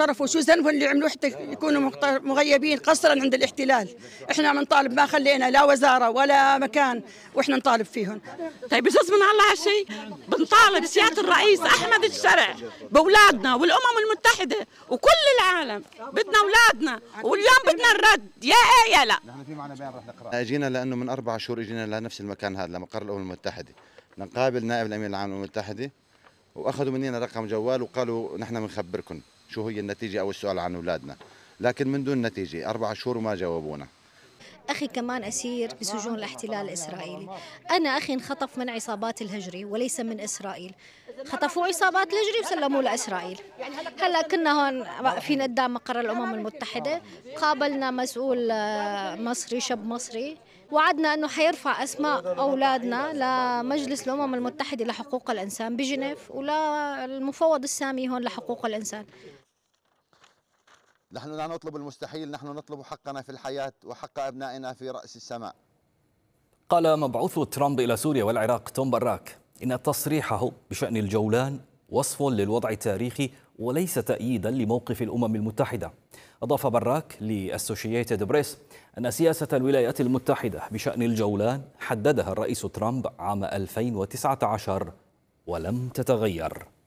اعترفوا، شو ذنبهم اللي عملوه حتى يكونوا مغيبين قسرا عند الاحتلال؟ احنا بنطالب، ما خلينا لا وزاره ولا مكان واحنا نطالب فيهم. طيب بجوز من الله هالشيء؟ بنطالب سياده الرئيس احمد الشرع باولادنا والامم المتحده وكل العالم، بدنا اولادنا واليوم بدنا الرد، يا ايه يا لا. نحن في معنا بيان رح نقرأ. اجينا لانه من 4 شهور اجينا لنفس المكان هذا لمقر الامم المتحده نقابل نائب الامين العام للامم المتحده، واخذوا مننا رقم جوال وقالوا نحن بنخبركم شو هي النتيجه او السؤال عن اولادنا، لكن من دون نتيجه 4 شهور وما جاوبونا. أخي كمان أسير بسجون الاحتلال الإسرائيلي. أنا أخي انخطف من عصابات الهجري وليس من إسرائيل، خطفوا عصابات الهجري وسلموه لإسرائيل. هلا كنا هون واقفين قدام مقر الأمم المتحدة، قابلنا مسؤول مصري، شاب مصري، وعدنا أنه حيرفع أسماء أولادنا لمجلس الأمم المتحدة لحقوق الإنسان بجنيف وللمفوض السامي هون لحقوق الإنسان. نحن لا نطلب المستحيل، نحن نطلب حقنا في الحياة وحق أبنائنا في رأس السماء. قال مبعوث ترامب إلى سوريا والعراق توم براك إن تصريحه بشأن الجولان وصف للوضع التاريخي وليس تأييدا لموقف الأمم المتحدة. أضاف براك لأسوشييتد بريس أن سياسة الولايات المتحدة بشأن الجولان حددها الرئيس ترامب عام 2019 ولم تتغير.